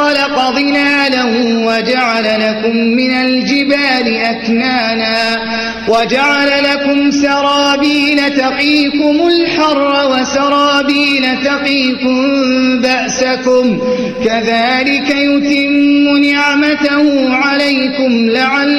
خلق ظلالا وجعل لكم من الجبال أكنانا وجعل لكم سرابيل تقيكم الحر وسرابيل تقيكم بأسكم كذلك يتم نعمته عليكم لعلكم